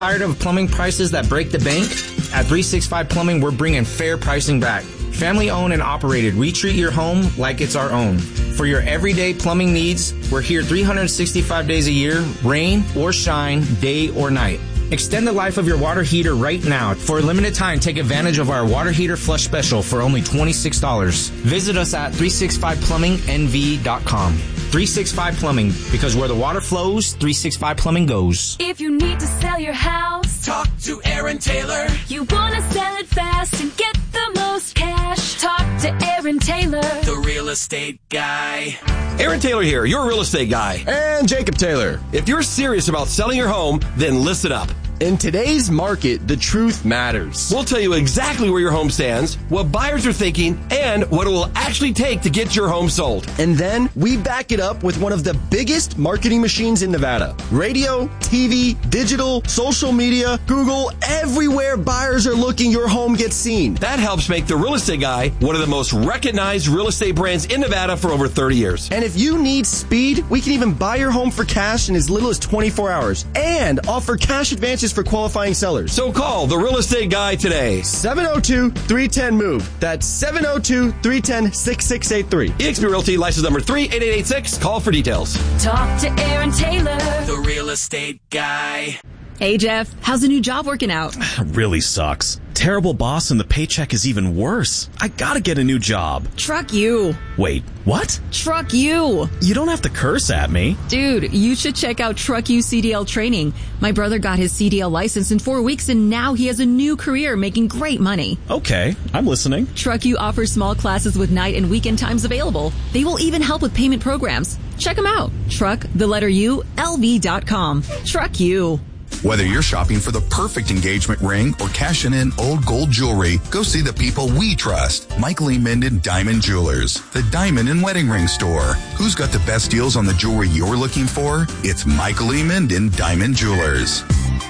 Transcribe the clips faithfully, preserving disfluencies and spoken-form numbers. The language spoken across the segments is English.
Tired of plumbing prices that break the bank? At three sixty-five Plumbing, we're bringing fair pricing back. Family owned and operated, we treat your home like it's our own. For your everyday plumbing needs, we're here three hundred sixty-five days a year, rain or shine, day or night. Extend the life of your water heater right now. For a limited time, take advantage of our water heater flush special for only twenty-six dollars. Visit us at three sixty-five plumbing n v dot com. three sixty-five Plumbing, because where the water flows, three sixty-five Plumbing goes. If you need to sell your house, talk to Aaron Taylor. You want to sell it fast and get the most cash, talk to Aaron Taylor, the real estate guy. Aaron Taylor here, your real estate guy. And Jacob Taylor. If you're serious about selling your home, then listen up. In today's market, the truth matters. We'll tell you exactly where your home stands, what buyers are thinking, and what it will actually take to get your home sold. And then we back it up with one of the biggest marketing machines in Nevada. Radio, T V, digital, social media, Google, everywhere buyers are looking, your home gets seen. That helps make the Real Estate Guy one of the most recognized real estate brands in Nevada for over thirty years. And if you need speed, we can even buy your home for cash in as little as twenty-four hours and offer cash advances for qualifying sellers. So call the Real Estate Guy today. seven oh two, three one oh, MOVE. That's seven oh two, three one oh, six six eight three. eXp Realty, license number three eight eight eight six. Call for details. talk to Aaron Taylor, the Real Estate Guy. Hey, Jeff, how's the new job working out? Really sucks. Terrible boss and the paycheck is even worse. I gotta get a new job. Truck you. Wait, what? Truck you. You don't have to curse at me. Dude, you should check out Truck You C D L training. My brother got his C D L license in four weeks and now he has a new career making great money. Okay, I'm listening. Truck You offers small classes with night and weekend times available. They will even help with payment programs. Check them out. Truck, the letter U, L V dot com. Truck You. Whether you're shopping for the perfect engagement ring or cashing in old gold jewelry, go see the people we trust. Michael E. Minden Diamond Jewelers, the diamond and wedding ring store. Who's got the best deals on the jewelry you're looking for? It's Michael E. Minden Diamond Jewelers.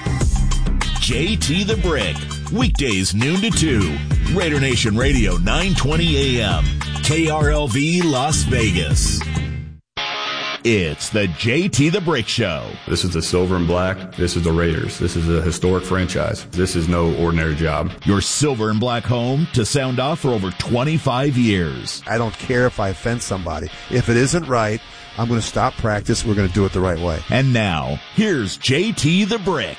J T the Brick, weekdays noon to two. Raider Nation Radio, nine twenty A M. K R L V Las Vegas. It's the J T the Brick Show. This is the Silver and Black. This is the Raiders. This is a historic franchise. This is no ordinary job. Your Silver and Black home to sound off for over twenty-five years. I don't care if I offend somebody. If it isn't right, I'm going to stop practice. We're going to do it the right way. And now, here's J T the Brick.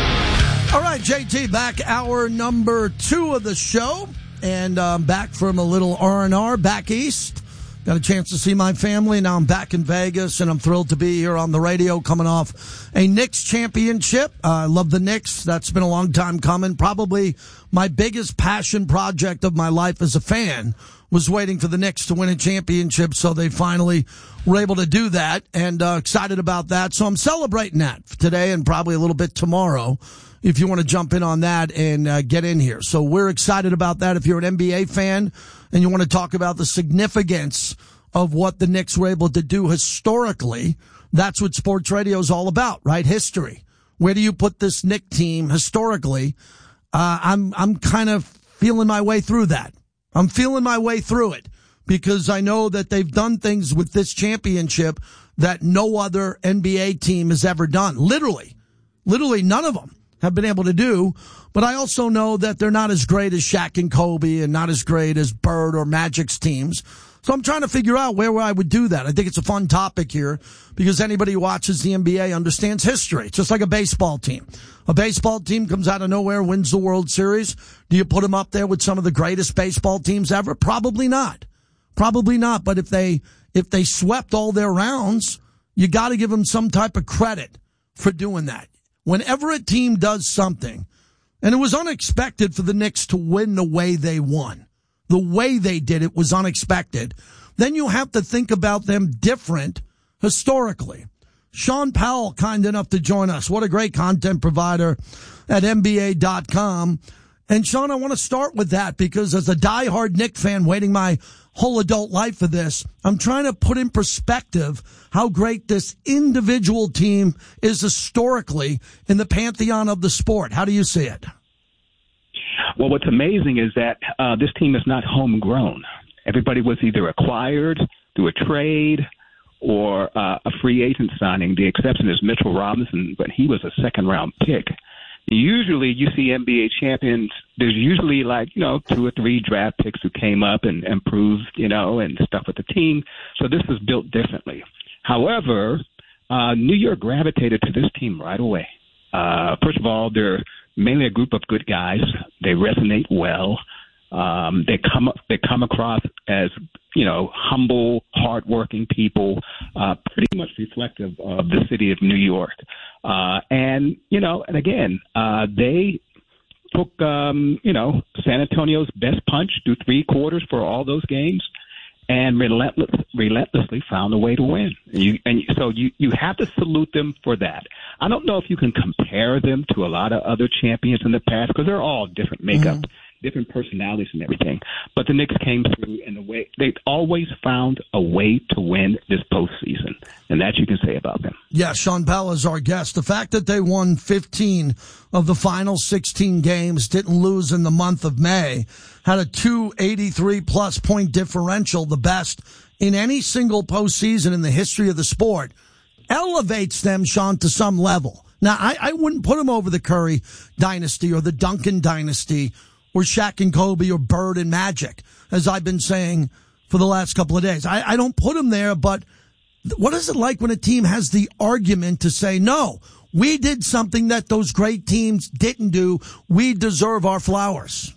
All right, J T, back hour number two of the show. And um, back from a little R and R back east. Got a chance to see my family. Now I'm back in Vegas, and I'm thrilled to be here on the radio coming off a Knicks championship. Uh, I love the Knicks. That's been a long time coming. Probably my biggest passion project of my life as a fan was waiting for the Knicks to win a championship, so they finally were able to do that, and uh, excited about that. So I'm celebrating that today and probably a little bit tomorrow, if you want to jump in on that and uh, get in here. So we're excited about that. If you're an N B A fan and you want to talk about the significance of what the Knicks were able to do historically, that's what sports radio is all about, right? History. Where do you put this Knicks team historically? Uh, I'm, I'm kind of feeling my way through that. I'm feeling my way through it because I know that they've done things with this championship that no other N B A team has ever done. Literally, literally none of them have been able to do, but I also know that they're not as great as Shaq and Kobe and not as great as Bird or Magic's teams. So I'm trying to figure out where I would do that. I think it's a fun topic here because anybody who watches the N B A understands history. It's just like a baseball team. A baseball team comes out of nowhere, wins the World Series. Do you put them up there with some of the greatest baseball teams ever? Probably not. Probably not. But if they, if they swept all their rounds, you got to give them some type of credit for doing that. Whenever a team does something, and it was unexpected for the Knicks to win the way they won, the way they did it was unexpected, then you have to think about them different historically. Sean Powell, kind enough to join us. What a great content provider at N B A dot com. And Sean, I want to start with that because as a diehard Knicks fan waiting my whole adult life for this, I'm trying to put in perspective how great this individual team is historically in the pantheon of the sport. How do you see it? Well, what's amazing is that uh, this team is not homegrown. Everybody was either acquired through a trade or uh, a free agent signing. The exception is Mitchell Robinson, but he was a second-round pick. Usually you see N B A champions, there's usually like, you know, two or three draft picks who came up and improved, you know, and stuff with the team. So this is built differently. However, uh, New York gravitated to this team right away. Uh, first of all, they're mainly a group of good guys. They resonate well. Um, they come they come across as, you know, humble, hardworking people, uh, pretty much reflective of the city of New York. Uh, and, you know, and again, uh, they took, um, you know, San Antonio's best punch through three quarters for all those games and relentless, relentlessly found a way to win. And, you, and so you, you have to salute them for that. I don't know if you can compare them to a lot of other champions in the past because they're all different makeup. Mm-hmm. Different personalities and everything. But the Knicks came through in a way, they always found a way to win this postseason. And that you can say about them. Yeah, Sean Pell is our guest. The fact that they won fifteen of the final sixteen games, didn't lose in the month of May, had a two eighty-three plus point differential, the best in any single postseason in the history of the sport, elevates them, Sean, to some level. Now, I, I wouldn't put them over the Curry dynasty or the Duncan dynasty, or Shaq and Kobe, or Bird and Magic, as I've been saying for the last couple of days. I, I don't put them there, but what is it like when a team has the argument to say, no, we did something that those great teams didn't do. We deserve our flowers.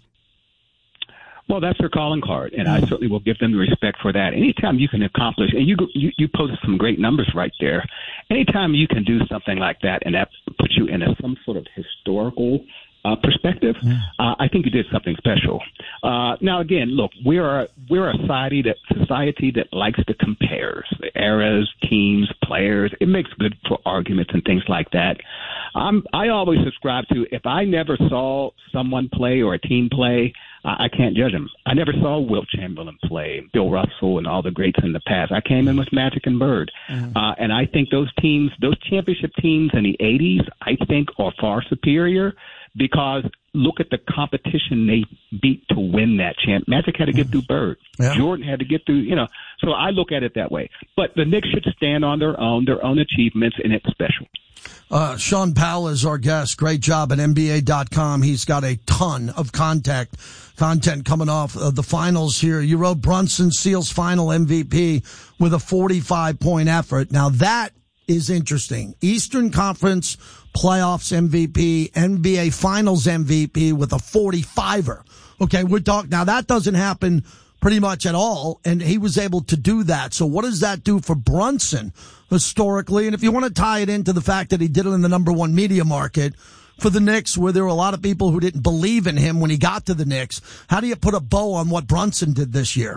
Well, that's their calling card, and I certainly will give them the respect for that. Anytime you can accomplish, and you you, you posted some great numbers right there, anytime you can do something like that and that puts you in a, some sort of historical Uh, perspective, uh, I think you did something special. Uh, now, again, look, we're a, we're a society that society that likes to compare the eras, teams, players. It makes good for arguments and things like that. Um, I always subscribe to if I never saw someone play or a team play, uh, I can't judge them. I never saw Wilt Chamberlain play, Bill Russell, and all the greats in the past. I came in with Magic and Bird, mm-hmm. uh, and I think those teams, those championship teams in the eighties, I think are far superior. Because look at the competition they beat to win that champ. Magic had to get through Bird. Yeah. Jordan had to get through, you know. So I look at it that way. But the Knicks should stand on their own, their own achievements, and it's special. Uh, Sean Powell is our guest. Great job at N B A dot com. He's got a ton of contact, content coming off of the finals here. You wrote Brunson Seals final M V P with a forty-five point effort. Now that is interesting. Eastern Conference Playoffs M V P, N B A Finals M V P with a forty-fiver. Okay, we're talking now. That doesn't happen pretty much at all, and he was able to do that. So, what does that do for Brunson historically? And if you want to tie it into the fact that he did it in the number one media market for the Knicks, where there were a lot of people who didn't believe in him when he got to the Knicks, how do you put a bow on what Brunson did this year?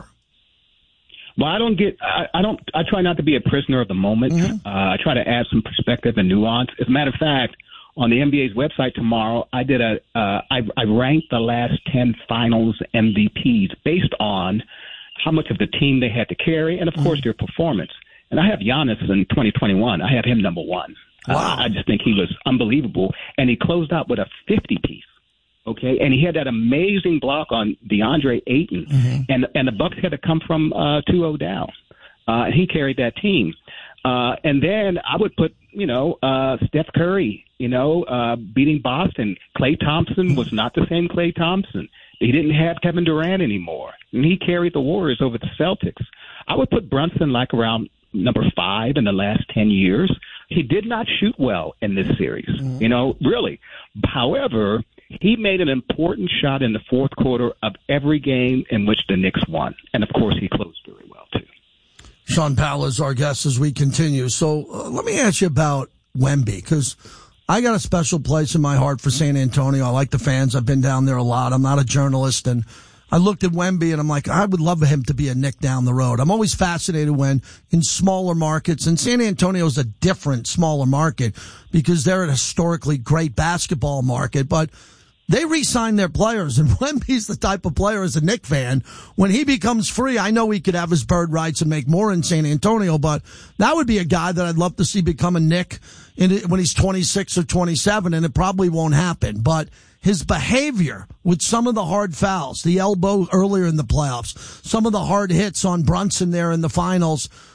Well, I don't get, I, I don't, I try not to be a prisoner of the moment. Mm-hmm. Uh, I try to add some perspective and nuance. As a matter of fact, on the N B A's website tomorrow, I did a, uh, I, I ranked the last ten finals M V Ps based on how much of the team they had to carry and, of course, mm-hmm. their performance. And I have Giannis in twenty twenty-one. I have him number one. Wow. Uh, I just think he was unbelievable. And he closed out with a fifty piece. Okay, and he had that amazing block on DeAndre Ayton, mm-hmm. and and the Bucks had to come from uh, two oh down, uh, and he carried that team. Uh, and then I would put, you know, uh, Steph Curry, you know, uh, beating Boston. Klay Thompson was not the same Klay Thompson. He didn't have Kevin Durant anymore, and he carried the Warriors over the Celtics. I would put Brunson like around number five in the last ten years. He did not shoot well in this series, mm-hmm. you know, really. However, he made an important shot in the fourth quarter of every game in which the Knicks won. And, of course, he closed very well, too. Sean Powell is our guest as we continue. So uh, let me ask you about Wemby, because I got a special place in my heart for San Antonio. I like the fans. I've been down there a lot. I'm not a journalist. And I looked at Wemby, and I'm like, I would love him to be a Knick down the road. I'm always fascinated when in smaller markets, and San Antonio is a different, smaller market because they're a historically great basketball market. But they re-sign their players, and Wemby's the type of player as a Knick fan. When he becomes free, I know he could have his bird rights and make more in San Antonio, but that would be a guy that I'd love to see become a Knick in it when he's twenty-six or twenty-seven, and it probably won't happen. But his behavior with some of the hard fouls, the elbow earlier in the playoffs, some of the hard hits on Brunson there in the finals,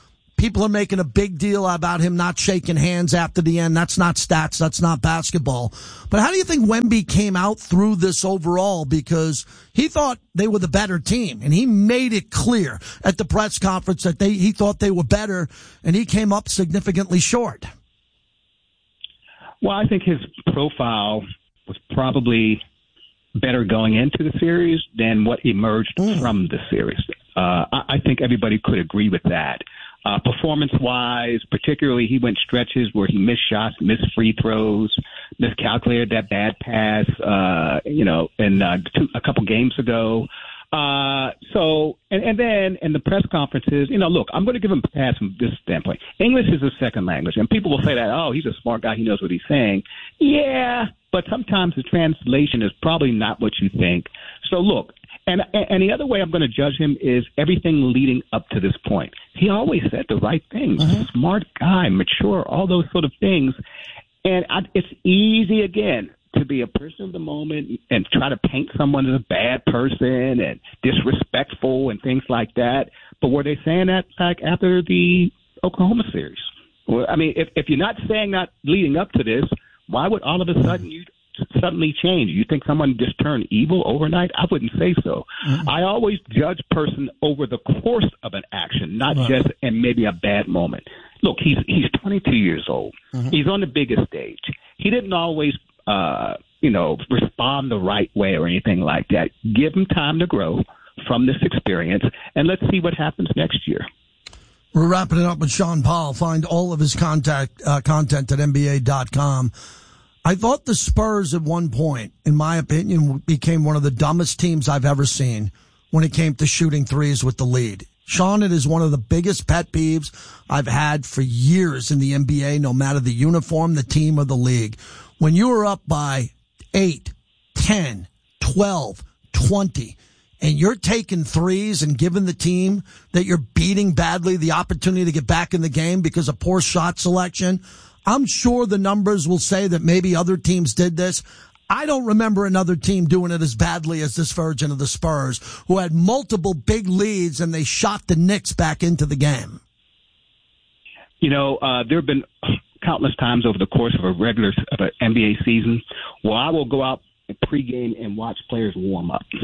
People are making a big deal about him not shaking hands after the end. That's not stats. That's not basketball. But how do you think Wemby came out through this overall? Because he thought they were the better team, and he made it clear at the press conference that they he thought they were better, and he came up significantly short. Well, I think his profile was probably better going into the series than what emerged mm. from the series. Uh, I, I think everybody could agree with that. Uh, performance-wise, particularly, he went stretches where he missed shots, missed free throws, miscalculated that bad pass, uh, you know, in uh, two, a couple games ago. Uh, so, and, and then in the press conferences, you know, look, I'm going to give him a pass from this standpoint. English is a second language, and people will say that, oh, he's a smart guy, he knows what he's saying. Yeah, but sometimes the translation is probably not what you think. So, look, and, and the other way I'm going to judge him is everything leading up to this point. He always said the right things. Mm-hmm. Smart guy, mature, all those sort of things. And I, it's easy, again, to be a person of the moment and try to paint someone as a bad person and disrespectful and things like that. But were they saying that like after the Oklahoma series? Well, I mean, if, if you're not saying that leading up to this, why would all of a sudden you suddenly change? You think someone just turned evil overnight? I wouldn't say so. Mm-hmm. I always judge person over the course of an action, not right. just in maybe a bad moment. Look, he's he's twenty-two years old. Mm-hmm. He's on the biggest stage. He didn't always Uh, you know, respond the right way or anything like that. Give him time to grow from this experience, and let's see what happens next year. We're wrapping it up with Sean Paul. Find all of his contact uh, content at N B A dot com. I thought the Spurs at one point, in my opinion, became one of the dumbest teams I've ever seen when it came to shooting threes with the lead. Sean, it is one of the biggest pet peeves I've had for years in the N B A, no matter the uniform, the team, or the league. When you are up by eight, ten, twelve, twenty, and you're taking threes and giving the team that you're beating badly the opportunity to get back in the game because of poor shot selection, I'm sure the numbers will say that maybe other teams did this. I don't remember another team doing it as badly as this version of the Spurs, who had multiple big leads and they shot the Knicks back into the game. You know, uh, there have been countless times over the course of a regular of an N B A season where I will go out pregame and watch players warm up.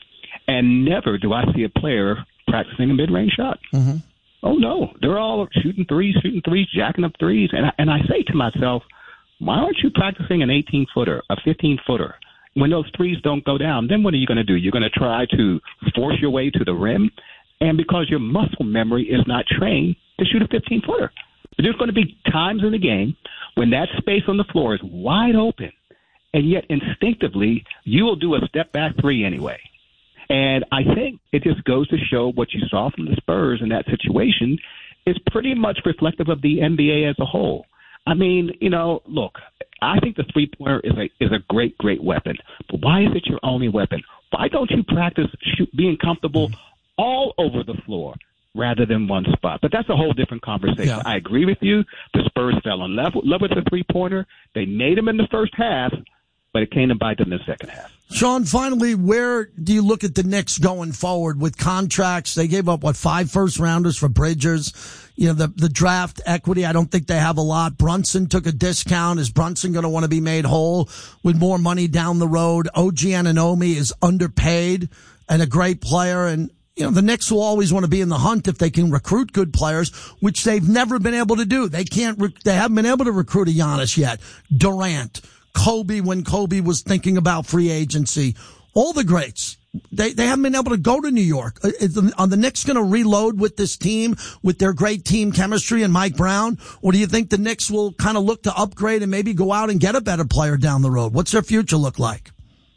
And never do I see a player practicing a mid-range shot. Mm-hmm. Oh, no. They're all shooting threes, shooting threes, jacking up threes. And I, and I say to myself, why aren't you practicing an eighteen-footer, a fifteen-footer? When those threes don't go down, then what are you going to do? You're going to try to force your way to the rim? And because your muscle memory is not trained to shoot a fifteen-footer. There's going to be times in the game when that space on the floor is wide open, and yet instinctively you will do a step-back three anyway. And I think it just goes to show what you saw from the Spurs in that situation is pretty much reflective of the N B A as a whole. I mean, you know, look, I think the three-pointer is a is a great, great weapon. But why is it your only weapon? Why don't you practice shoot, being comfortable all over the floor rather than one spot? But that's a whole different conversation. Yeah. I agree with you. The Spurs fell in love, love with the three-pointer. They made them in the first half, but it came to bite them in the second half. Sean, finally, where do you look at the Knicks going forward with contracts? They gave up, what, five first-rounders for Bridgers? You know, the, the draft equity, I don't think they have a lot. Brunson took a discount. Is Brunson going to want to be made whole with more money down the road? O G Anunoby is underpaid and a great player, and you know, the Knicks will always want to be in the hunt if they can recruit good players, which they've never been able to do. They can't, rec- they haven't been able to recruit a Giannis yet. Durant, Kobe, when Kobe was thinking about free agency, all the greats. They, they haven't been able to go to New York. Is the, are the Knicks going to reload with this team, with their great team chemistry and Mike Brown? Or do you think the Knicks will kind of look to upgrade and maybe go out and get a better player down the road? What's their future look like?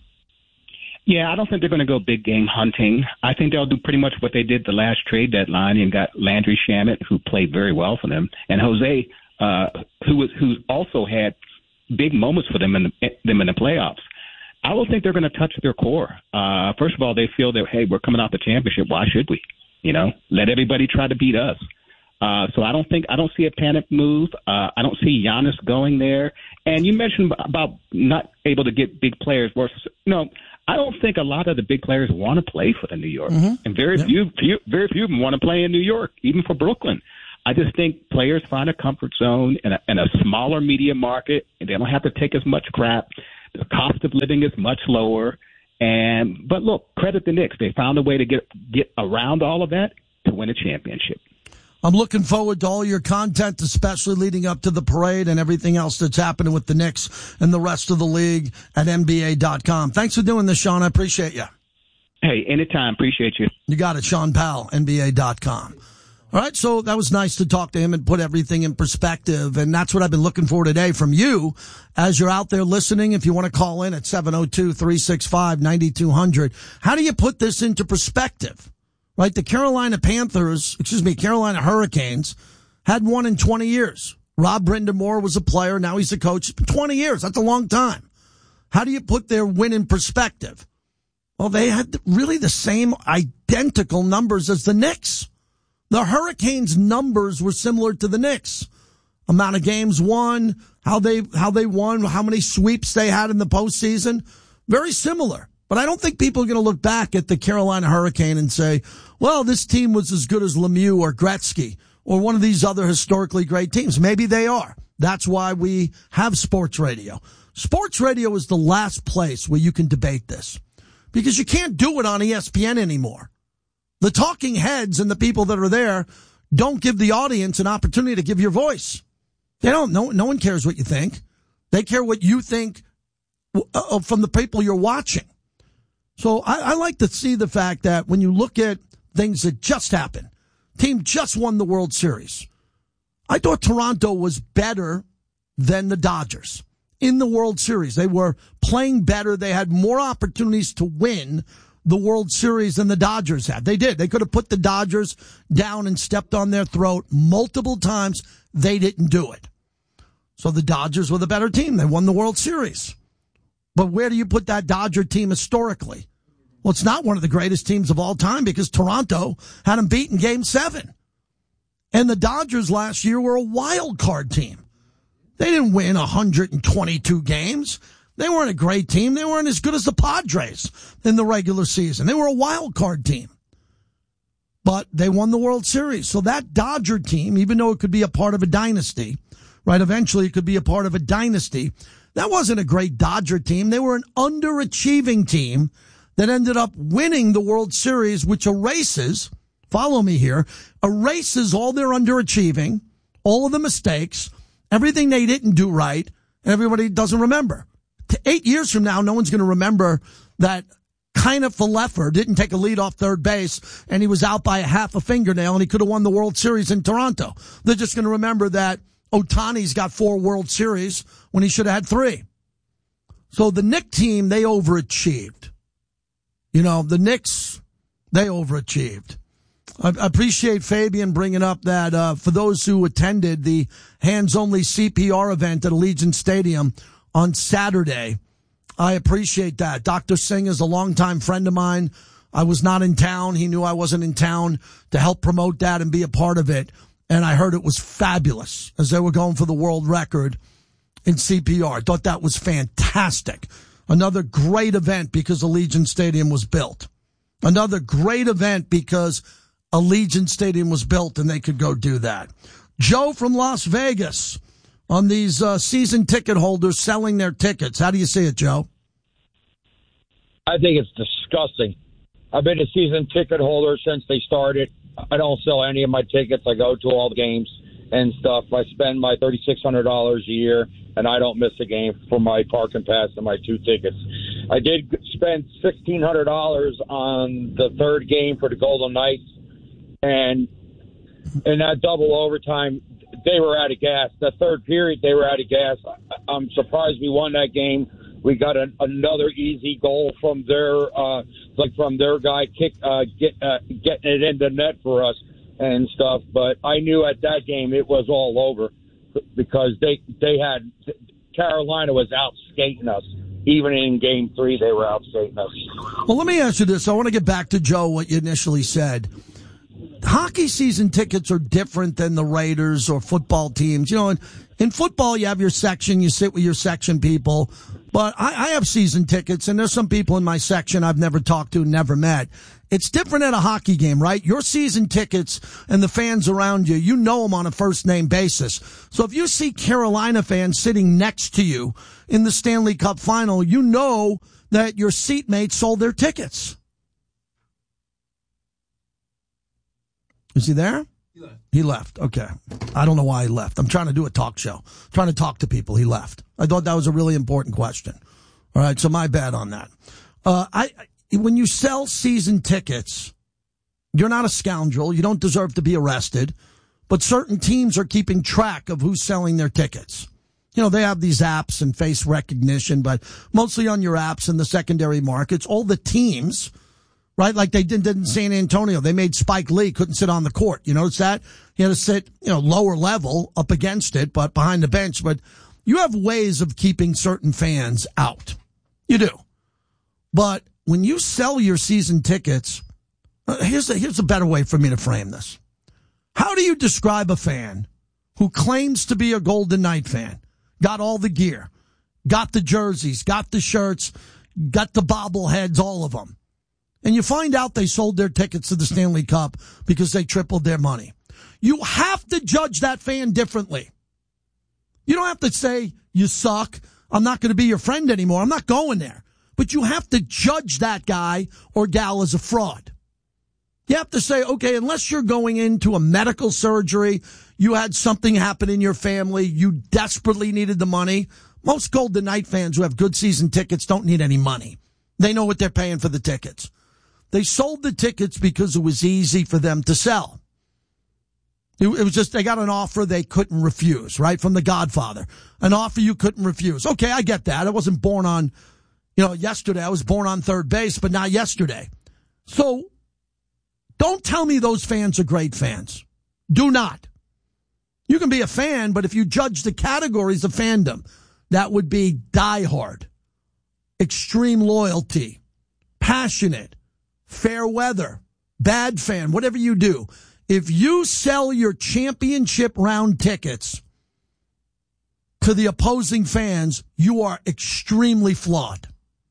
Yeah, I don't think they're going to go big game hunting. I think they'll do pretty much what they did the last trade deadline and got Landry Shamet, who played very well for them, and Jose, uh, who was who also had big moments for them in the, them in the playoffs. I don't think they're going to touch their core. Uh, first of all, they feel that, hey, we're coming off the championship. Why should we? You know, let everybody try to beat us. Uh, so I don't think I don't see a panic move. Uh, I don't see Giannis going there. And you mentioned about not able to get big players. Versus, you know, I don't think a lot of the big players want to play for the New York, mm-hmm. and very yeah. few, few, very few of them want to play in New York, even for Brooklyn. I just think players find a comfort zone in a, in a smaller media market, and they don't have to take as much crap. The cost of living is much lower. And but look, credit the Knicks. They found a way to get get around all of that to win a championship. I'm looking forward to all your content, especially leading up to the parade and everything else that's happening with the Knicks and the rest of the league at N B A dot com. Thanks for doing this, Sean. I appreciate you. Hey, anytime. Appreciate you. You got it, Sean Powell, N B A dot com. All right, so that was nice to talk to him and put everything in perspective, and that's what I've been looking for today from you as you're out there listening. If you want to call in at seven oh two, three six five, nine two hundred, how do you put this into perspective? Right, the Carolina Panthers, excuse me, Carolina Hurricanes had one in twenty years. Rob Brindamore was a player, now he's a coach. twenty years, that's a long time. How do you put their win in perspective? Well, they had really the same identical numbers as the Knicks. The Hurricanes' numbers were similar to the Knicks. Amount of games won, how they how they won, how many sweeps they had in the postseason. Very similar. But I don't think people are going to look back at the Carolina Hurricane and say, well, this team was as good as Lemieux or Gretzky or one of these other historically great teams. Maybe they are. That's why we have sports radio. Sports radio is the last place where you can debate this because you can't do it on E S P N anymore. The talking heads and the people that are there don't give the audience an opportunity to give your voice. They don't. No, no one cares what you think. They care what you think uh, from the people you're watching. So I, I like to see the fact that when you look at things that just happened, team just won the World Series. I thought Toronto was better than the Dodgers in the World Series. They were playing better. They had more opportunities to win the World Series than the Dodgers had. They did. They could have put the Dodgers down and stepped on their throat multiple times. They didn't do it. So the Dodgers were the better team. They won the World Series. But where do you put that Dodger team historically? Well, it's not one of the greatest teams of all time because Toronto had them beat in Game seven. And the Dodgers last year were a wild card team. They didn't win one hundred twenty-two games. They weren't a great team. They weren't as good as the Padres in the regular season. They were a wild card team. But they won the World Series. So that Dodger team, even though it could be a part of a dynasty, right, eventually it could be a part of a dynasty, that wasn't a great Dodger team. They were an underachieving team that ended up winning the World Series, which erases, follow me here, erases all their underachieving, all of the mistakes, everything they didn't do right, and everybody doesn't remember. Eight years from now, no one's going to remember that Kiner Falefa didn't take a lead off third base and he was out by a half a fingernail and he could have won the World Series in Toronto. They're just going to remember that Ohtani's got four World Series when he should have had three. So the Knicks team, they overachieved. You know, the Knicks, they overachieved. I appreciate Fabian bringing up that uh, for those who attended the hands-only C P R event at Allegiant Stadium on Saturday, I appreciate that. Doctor Singh is a longtime friend of mine. I was not in town. He knew I wasn't in town to help promote that and be a part of it. And I heard it was fabulous as they were going for the world record in C P R. I thought that was fantastic. Another great event because Allegiant Stadium was built. Another great event because Allegiant Stadium was built and they could go do that. Joe from Las Vegas on these uh, season ticket holders selling their tickets. How do you see it, Joe? I think it's disgusting. I've been a season ticket holder since they started. I don't sell any of my tickets. I go to all the games and stuff. I spend my three thousand six hundred dollars a year, and I don't miss a game for my parking pass and my two tickets. I did spend sixteen hundred dollars on the third game for the Golden Knights, and in that double overtime, they were out of gas. The third period, they were out of gas. I'm surprised we won that game. We got a, another easy goal from their, uh, like from their guy kick, uh, get, uh, getting it in the net for us and stuff. But I knew at that game it was all over because they they had Carolina was out skating us. Even in game three, they were out skating us. Well, let me ask you this. I want to get back to Joe, what you initially said. Hockey season tickets are different than the Raiders or football teams. You know, in, in football, you have your section, you sit with your section people. But I, I have season tickets, and there's some people in my section I've never talked to, never met. It's different at a hockey game, right? Your season tickets and the fans around you, you know them on a first-name basis. So if you see Carolina fans sitting next to you in the Stanley Cup final, you know that your seatmates sold their tickets. Is he there? He left. He left. Okay. I don't know why he left. I'm trying to do a talk show. I'm trying to talk to people. He left. I thought that was a really important question. All right, so my bad on that. Uh, I when you sell season tickets, you're not a scoundrel. You don't deserve to be arrested. But certain teams are keeping track of who's selling their tickets. You know, they have these apps and face recognition, but mostly on your apps in the secondary markets, all the teams, right? Like they did in San Antonio. They made Spike Lee couldn't sit on the court. You notice that? He had to sit, you know, lower level up against it, but behind the bench. But you have ways of keeping certain fans out. You do. But when you sell your season tickets, uh, here's a, here's a better way for me to frame this. How do you describe a fan who claims to be a Golden Knight fan, got all the gear, got the jerseys, got the shirts, got the bobbleheads, all of them, and you find out they sold their tickets to the Stanley Cup because they tripled their money? You have to judge that fan differently. You don't have to say, you suck, I'm not going to be your friend anymore, I'm not going there. But you have to judge that guy or gal as a fraud. You have to say, okay, unless you're going into a medical surgery, you had something happen in your family, you desperately needed the money. Most Golden Knight fans who have good season tickets don't need any money. They know what they're paying for the tickets. They sold the tickets because it was easy for them to sell. It, it was just, they got an offer they couldn't refuse, right? From The Godfather. An offer you couldn't refuse. Okay, I get that. I wasn't born on, you know, yesterday. I was born on third base, but not yesterday. So, don't tell me those fans are great fans. Do not. You can be a fan, but if you judge the categories of fandom, that would be diehard, extreme loyalty, passionate, fair weather, bad fan, whatever you do. If you sell your championship round tickets to the opposing fans, you are extremely flawed.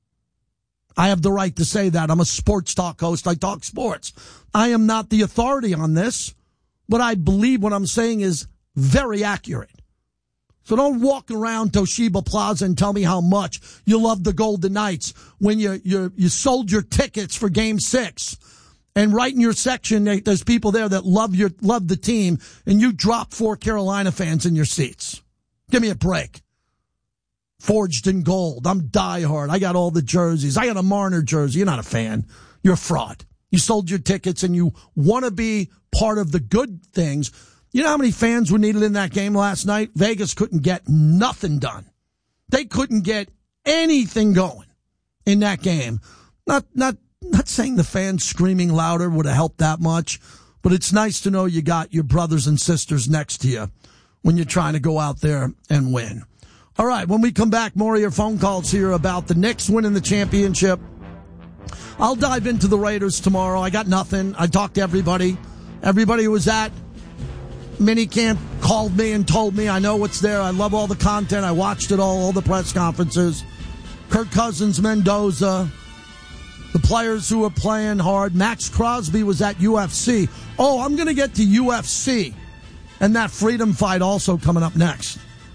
I have the right to say that. I'm a sports talk host. I talk sports. I am not the authority on this, but I believe what I'm saying is very accurate. So don't walk around Toshiba Plaza and tell me how much you love the Golden Knights when you you you sold your tickets for Game Six, and right in your section there's people there that love your love the team, and you drop four Carolina fans in your seats. Give me a break. Forged in gold. I'm diehard. I got all the jerseys. I got a Marner jersey. You're not a fan. You're a fraud. You sold your tickets and you want to be part of the good things. You know how many fans were needed in that game last night? Vegas couldn't get nothing done. They couldn't get anything going in that game. Not, not, not saying the fans screaming louder would have helped that much, but it's nice to know you got your brothers and sisters next to you when you're trying to go out there and win. All right, when we come back, more of your phone calls here about the Knicks winning the championship. I'll dive into the Raiders tomorrow. I got nothing. I talked to everybody. Everybody who was at minicamp called me and told me I know what's there. I love all the content. I watched it all, all the press conferences. Kirk Cousins, Mendoza, the players who were playing hard. Max Crosby was at U F C. Oh, I'm going to get to U F C and that freedom fight also coming up next.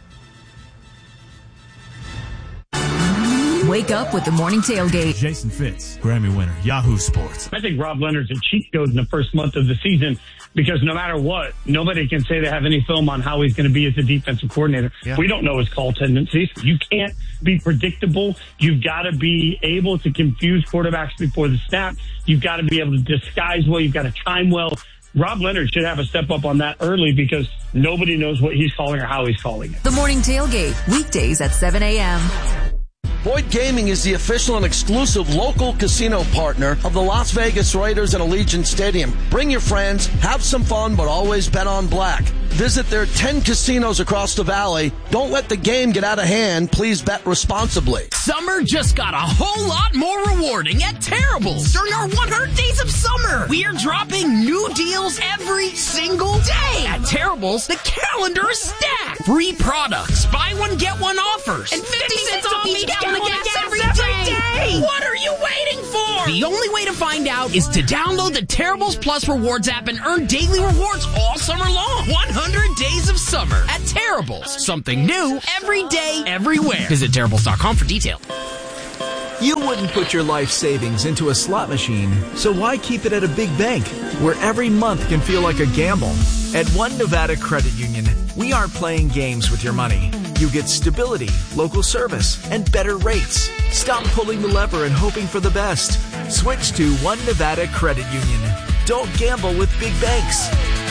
Wake up with the morning tailgate. Jason Fitz, Grammy winner, Yahoo Sports. I think Rob Leonard's a cheat code in the first month of the season because no matter what, nobody can say they have any film on how he's going to be as a defensive coordinator. Yeah. We don't know his call tendencies. You can't be predictable. You've got to be able to confuse quarterbacks before the snap. You've got to be able to disguise well. You've got to time well. Rob Leonard should have a step up on that early because nobody knows what he's calling or how he's calling it. The morning tailgate, weekdays at seven a.m. Boyd Gaming is the official and exclusive local casino partner of the Las Vegas Raiders and Allegiant Stadium. Bring your friends, have some fun, but always bet on black. Visit their ten casinos across the valley. Don't let the game get out of hand. Please bet responsibly. Summer just got a whole lot more rewarding at Terrible's during our one hundred days of summer. We are dropping new deals every single day. At Terrible's, the calendar is stacked. Free products, buy one, get one offers, and fifty cents off each gallon of gas every day. What are you waiting for? The only way to find out is to download the Terrible's Plus Rewards app and earn daily rewards all summer long. one hundred days of summer at Terrible's. Something new every day, everywhere. Visit Terrible's dot com for details. You wouldn't put your life savings into a slot machine, so why keep it at a big bank where every month can feel like a gamble? At One Nevada Credit Union, we aren't playing games with your money. You get stability, local service, and better rates. Stop pulling the lever and hoping for the best. Switch to One Nevada Credit Union. Don't gamble with big banks.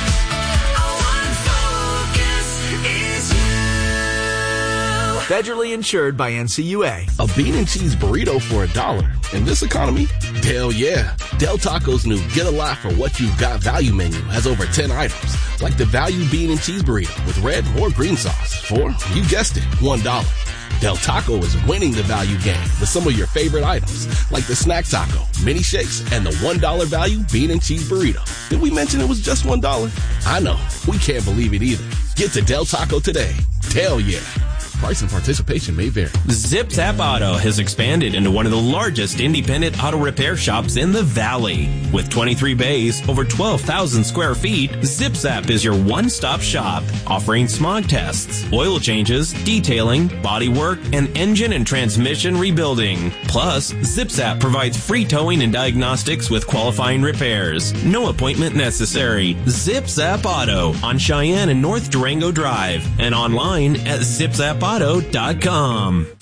Federally insured by N C U A. A bean and cheese burrito for a dollar. In this economy? Hell yeah. Del Taco's new Get a Lot for What You've Got value menu has over ten items, like the value bean and cheese burrito with red or green sauce for, you guessed it, one dollar. Del Taco is winning the value game with some of your favorite items, like the snack taco, mini shakes, and the one dollar value bean and cheese burrito. Did we mention it was just one dollar? I know. We can't believe it either. Get to Del Taco today. Hell yeah. Price and participation may vary. Zip Zap Auto has expanded into one of the largest independent auto repair shops in the Valley. With twenty-three bays, over twelve thousand square feet, Zip Zap is your one-stop shop, offering smog tests, oil changes, detailing, body work, and engine and transmission rebuilding. Plus, Zip Zap provides free towing and diagnostics with qualifying repairs. No appointment necessary. Zip Zap Auto on Cheyenne and North Durango Drive, and online at zip zap auto dot com.